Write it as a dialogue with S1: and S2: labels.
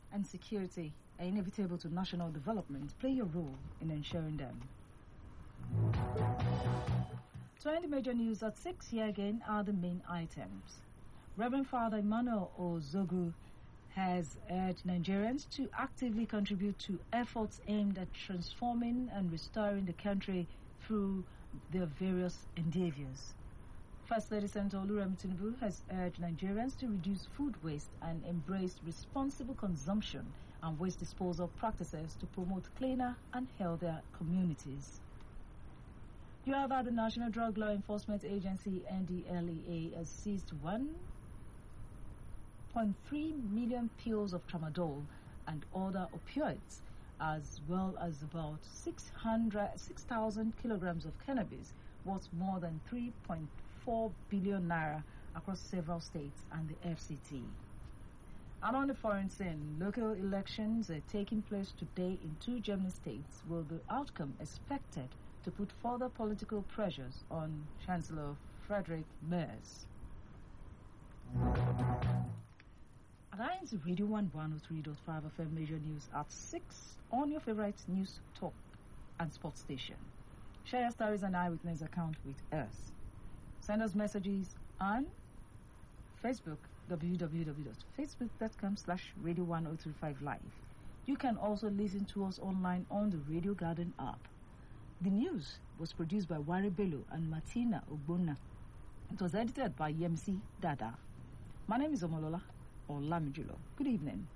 S1: and security are inevitable to national development. Play your role in ensuring them. To end the major news at 6 here again are the main items. Reverend Father Emmanuel Ozogu has urged Nigerians to actively contribute to efforts aimed at transforming and restoring the country through their various endeavors. First Lady Senator Oluremi Tinubu has urged Nigerians to reduce food waste and embrace responsible consumption and waste disposal practices to promote cleaner and healthier communities. You have that the National Drug Law Enforcement Agency, NDLEA, has seized 1.3 million pills of tramadol and other opioids, as well as about 6,000 kilograms of cannabis, worth more than 3.4 billion naira across several states and the FCT. And on the foreign scene, local elections are taking place today in 2 German states, with the outcome expected to put further political pressures on Chancellor Friedrich Merz. Alliance Radio 103.5 FM Major News at 6 on your favorite news, talk and sports station. Share your stories and eyewitness account with us. Send us messages on Facebook, www.facebook.com/radio1035live. You can also listen to us online on the Radio Garden app. The news was produced by Wari Bello and Martina Ogbonna. It was edited by Yemsi Dada. My name is Omolola Olamijulo. Good evening.